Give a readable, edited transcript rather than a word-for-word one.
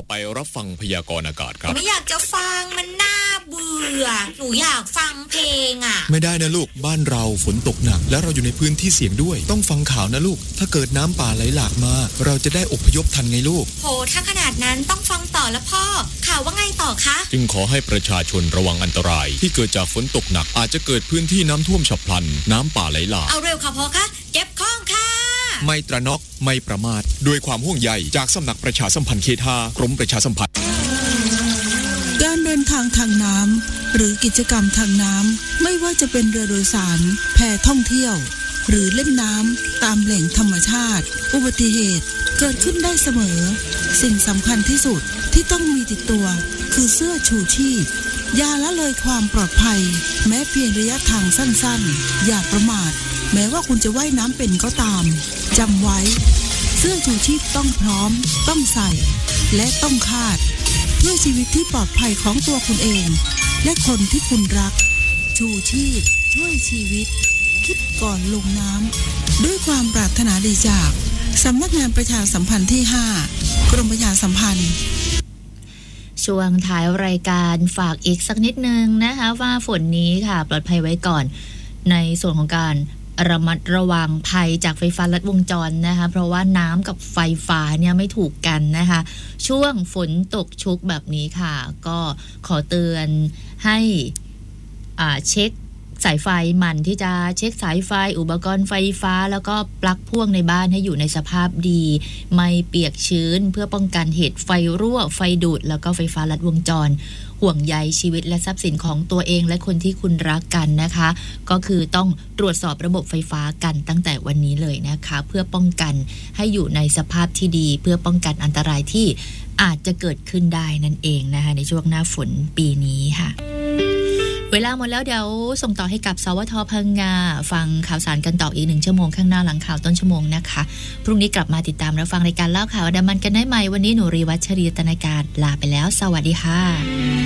ไปรับฟังพยากรณ์อากาศครับไม่อยากจะฟังมันน่าเบื่อหนูอยากฟังเพลงอ่ะไม่ได้นะลูกบ้านเราฝนตกหนักแล้วเราอยู่ในพื้นที่เสี่ยงด้วยต้องฟังข่าวนะลูกถ้าเกิดน้ำป่าไหลหลากมาเราจะได้อพยพทันไงลูกโหถ้าขนาดนั้นต้องฟังต่อแล้วพ่อข่าวว่าไงต่อคะจึงขอให้ประชาชนระวังอันตรายที่เกิดจากฝนตกหนักอาจจะเกิดพื้นที่น้ำท่วมฉับพลันน้ำป่าไหลหลากเอาเร็วค่ะพ่อคะเก็บข้องค่ะไม่ตระหนกไม่ประมาทด้วยความห่วงใยจากสำนักประชาสัมพันธ์เขต 5 กรมประชาสัมพันธ์การเดินทางทางน้ำหรือกิจกรรมทางน้ำไม่ว่าจะเป็นเรือโดยสารแพท่องเที่ยวหรือเล่นน้ำตามแหล่งธรรมชาติอุบัติเหตุเกิดขึ้นได้เสมอสิ่งสำคัญที่สุดที่ต้องมีติดตัวคือเสื้อชูชีพอย่าละเลยความปลอดภัยแม้เพียงระยะทางสั้นๆอย่าประมาทแม้ว่าคุณจะว่ายน้ำเป็นก็ตามจำไว้เสื้อชูชีพต้องพร้อมต้องใส่และต้องคาดเพื่อชีวิตที่ปลอดภัยของตัวคุณเองและคนที่คุณรักชูชีพช่วยชีวิตคิดก่อนลงน้ำด้วยความปรารถนาดีจากสำนักงานประชาสัมพันธ์ที่ 5 กรมประชาสัมพันธ์ช่วงท้ายรายการฝากอีกสักนิดนึงนะคะว่าฝนนี้ค่ะปลอดภัยไว้ก่อนในส่วนของการระมัดระวังภัยจากไฟฟ้าลัดวงจรนะคะเพราะว่าน้ำกับไฟฟ้าเนี่ยไม่ถูกกันนะคะช่วงฝนตกชุกแบบนี้ค่ะก็ขอเตือนให้เช็คสายไฟมันที่จะเช็คสายไฟอุปกรณ์ไฟฟ้าแล้วก็ปลั๊กพ่วงในบ้านให้อยู่ในสภาพดีไม่เปียกชื้นเพื่อป้องกันเหตุไฟรั่วไฟดูดแล้วก็ไฟฟ้าลัดวงจรห่วงใยชีวิตและทรัพย์สินของตัวเองและคนที่คุณรักกันนะคะก็คือต้องตรวจสอบระบบไฟฟ้ากันตั้งแต่วันนี้เลยนะคะเพื่อป้องกันให้อยู่ในสภาพที่ดีเพื่อป้องกันอันตรายที่อาจจะเกิดขึ้นได้นั่นเองนะคะในช่วงหน้าฝนปีนี้ค่ะเวลาหมดแล้วเดี๋ยวส่งต่อให้กับสวท.พังงาฟังข่าวสารกันต่ออีก1ชั่วโมงข้างหน้าหลังข่าวต้นชั่วโมงนะคะพรุ่งนี้กลับมาติดตามรับฟังรายการเล่าข่าวอันดามันกันได้ใหม่วันนี้หนูรีวัชรีตนการลาไปแล้วสวัสดีค่ะ